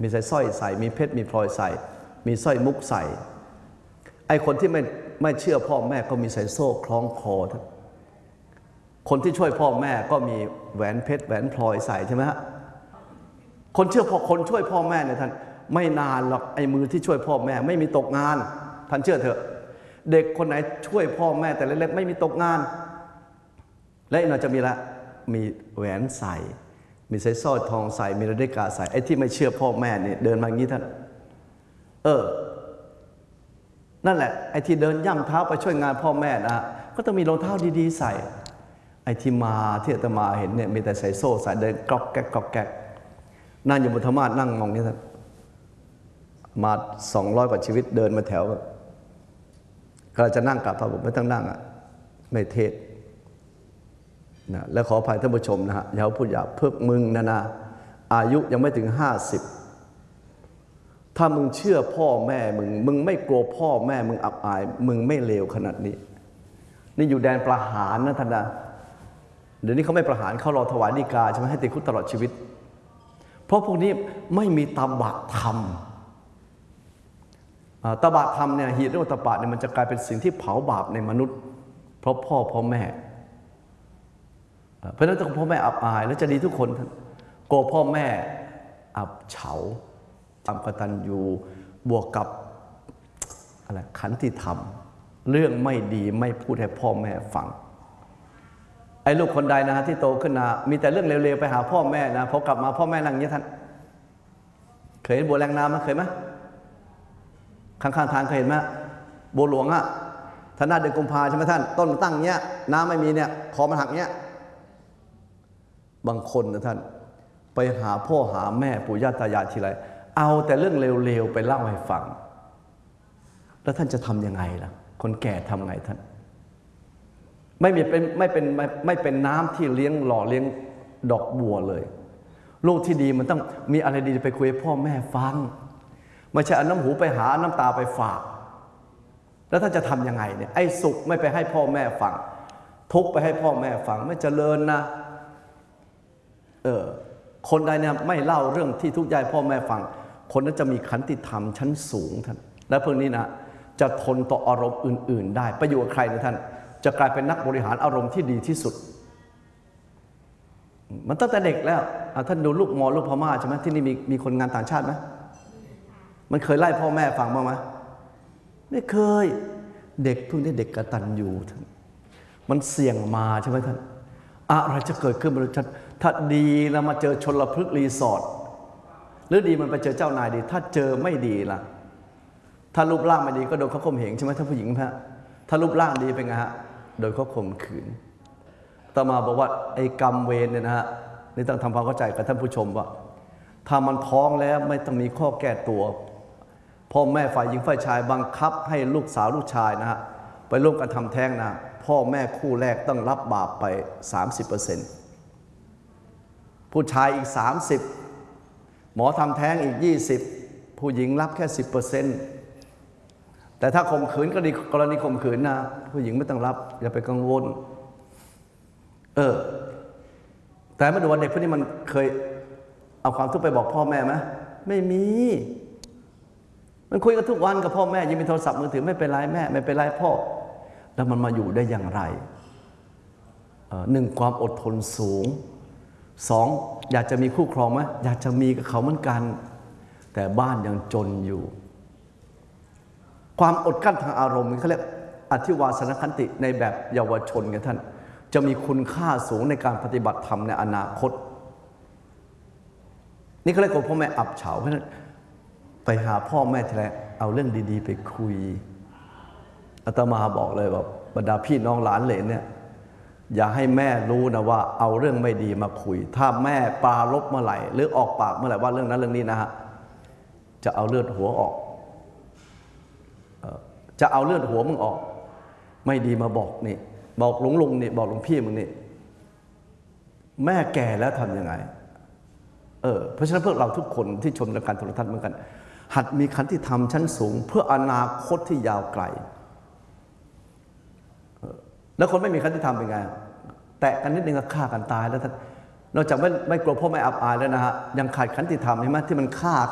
มีใส่สร้อยใส่มีเพชรมีพลอยใส่มีสร้อยมุกใส่ไอ้คนที่ไม่เชื่อพ่อแม่ก็มีใส่โซ่คล้องคอท่านคนที่ช่วยพ่อแม่ก็มีแหวนเพชรแหวนพลอยใส่ใช่ไหมฮะคนช่วยพ่อแม่เนี่ยท่านไม่นานหรอกไอ้มือที่ช่วยพ่อแม่ไม่มีตกงานท่านเชื่อเถอะเด็กคนไหนช่วยพ่อแม่แต่เล็กๆไม่มีตกงานและอีกหน่อยจะมีละมีแหวนใส่มีสร้อยทองใส่มีนาฬิกาใส่ไอ้ที่ไม่เชื่อพ่อแม่เนี่ยเดินมาอย่างนี้ท่านนั่นแหละไอ้ที่เดินย่ำเท้าไปช่วยงานพ่อแม่นะก็ต้องมีรองเท้าดีๆใส่ไอ้ที่มาที่อาตมาเห็นเนี่ยมีแต่ใส่โซ่ใส่เดินก๊อกแก๊กก๊อกแก๊กนั่งอยู่บนธรรมาสนั่งมองนี่ท่านมา200 กว่าชีวิตเดินมาแถวก็จะนั่งกลับพระผมไม่ต้องนั่งไม่เทศนะแล้วขออภัยท่านผู้ชมนะฮะอย่าพูดหยาบเพิกมึงนะอายุยังไม่ถึง50ถ้ามึงเชื่อพ่อแม่มึงไม่กลัวพ่อแม่มึงอับอายมึงไม่เลวขนาดนี้นี่อยู่แดนประหารนะท่านนะเดี๋ยวนี้เขาไม่ประหารเขารอถวายฎีกาใช่ไหมให้ติดคุกตลอดชีวิตเพราะพวกนี้ไม่มีตบะธรรมตบะธรรมเนี่ยหีบเรียกว่าตบะเนี่ยมันจะกลายเป็นสิ่งที่เผาบาปในมนุษย์เพราะพ่อแม่เพราะฉะนั้นต้องพ่อแม่อับอายแล้วจะดีทุกคนท่านโกพ่อแม่อับเฉาตามกตัญญูบวกกับอะไรขันติธรรมเรื่องไม่ดีไม่พูดให้พ่อแม่ฟังไอ้ลูกคนใดนะที่โตขึ้นมามีแต่เรื่องเร็วๆไปหาพ่อแม่นะพอกลับมาพ่อแม่นั่งอย่างนี้ท่านเคยเห็นบัวแรงน้ำไหมเคยไหมข้างๆทางเคยเห็นไหมบัวหลวงท่านหน้าเดือนกุมภาใช่ไหมท่านต้นตั้งเงี้ยน้ำไม่มีเนี่ยคอมันหักเงี้ยบางคนนะท่านไปหาพ่อหาแม่ปู่ย่าตายายทีไรเอาแต่เรื่องเร็วๆไปเล่าให้ฟังแล้วท่านจะทำยังไงล่ะคนแก่ทำไงท่านไม่เป็นน้ำที่เลี้ยงหล่อเลี้ยงดอกบัวเลยลูกที่ดีมันต้องมีอะไรดีไปคุยให้พ่อแม่ฟังไม่ใช่เอาน้ำหูไปหาน้ำตาไปฝากแล้วท่านจะทำยังไงเนี่ยไอ้สุขไม่ไปให้พ่อแม่ฟังทุกข์ไปให้พ่อแม่ฟังไม่เจริญนะคนใดเนี่ยไม่เล่าเรื่องที่ทุกข์ใจพ่อแม่ฟังคนนั้นจะมีขันติธรรมชั้นสูงท่านและพวกนี้นะจะทนต่ออารมณ์อื่นๆได้ไปอยู่กับใครนะท่านจะกลายเป็นนักบริหารอารมณ์ที่ดีที่สุดมันตั้งแต่เด็กแล้วท่านดูลูกมอลูกพม่าใช่ไหมที่นี่มีคนงานต่างชาติไหมมันเคยไล่พ่อแม่ฟังบ้างไหมไม่เคยเด็กพวกนี้เด็กกตัญญูท่านมันเสี่ยงมาใช่ไหมท่านอะไรจะเกิดขึ้นบนชั้นถ้าดีแล้วมาเจอชลพฤกษ์รีสอร์ทหรือดีมันไปเจอเจ้านายดีถ้าเจอไม่ดีล่ะถ้ารูปร่างไม่ดีก็โดนเขาข่มเหงใช่ไหมท่านผู้หญิงฮะถ้ารูปร่างดีเป็นไงฮะโดยเขาข่มขืนต่อมาบอกว่าไอ้กรรมเวรเนี่ยนะฮะนี่ต้องทำความเข้าใจกับท่านผู้ชมว่าถ้ามันท้องแล้วไม่ต้องมีข้อแก้ตัวพ่อแม่ฝ่ายหญิงฝ่ายชายบังคับให้ลูกสาวลูกชายนะฮะไปร่วมกันทำแท้งนะพ่อแม่คู่แรกต้องรับบาปไป 30%ผู้ชายอีก30หมอทำแท้งอีก20ผู้หญิงรับแค่ 10%แต่ถ้าข่มขืนก็ดีกรณีข่มขืนนะผู้หญิงไม่ต้องรับอย่าไปกังวลแต่มาดูว่าเด็กพวกนี้มันเคยเอาความทุกข์ไปบอกพ่อแม่ไหมไม่มีมันคุยกันทุกวันกับพ่อแม่ยังมีโทรศัพท์มือถือไม่เป็นไรแม่ไม่เป็นไรพ่อแล้วมันมาอยู่ได้อย่างไร1ความอดทนสูง2อยากจะมีคู่ครองไหมอยากจะมีกับเขาเหมือนกันแต่บ้านยังจนอยู่ความอดกั้นทางอารมณ์เขาเรียกอธิวาสนขันติในแบบเยาวชนกันท่านจะมีคุณค่าสูงในการปฏิบัติธรรมในอนาคตนี่เขาเรียกว่าพ่อแม่อับเฉาเพราะฉะนั้นไปหาพ่อแม่ทีไรเอาเรื่องดีๆไปคุยอาตมาบอกเลยว่าบรรดาพี่น้องหลานเหลนเนี่ยอย่าให้แม่รู้นะว่าเอาเรื่องไม่ดีมาคุยถ้าแม่ปราลบเมื่อไหร่หรือออกปากเมื่อไหร่ว่าเรื่องนั้นเรื่องนี้นะฮะจะเอาเลือดหัวออกจะเอาเลือดหัวมึงออกไม่ดีมาบอกนี่บอกลุงนี่บอกหลวงพี่มึงนี่แม่แก่แล้วทำยังไงเพราะฉะนั้นพวกเราทุกคนที่ชมรายการโทรทัศน์เหมือนกันหัดมีขันติธรรมชั้นสูงเพื่ออนาคตที่ยาวไกลแล้วคนไม่มีขันติธรรมเป็นไงแตะกันนิดนึงก็ฆ่ากันตายแล้วท่านนอกจากไม่กลัวพ่อแม่อับอายแล้วนะฮะยังขาดขันติธรรมใช่ไหมที่มันฆ่า